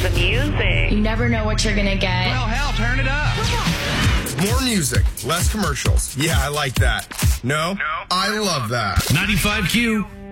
the music. You never know what you're going to get. Well, hell, turn it up. More music, less commercials. Yeah, I like that. No? I love that. 95Q.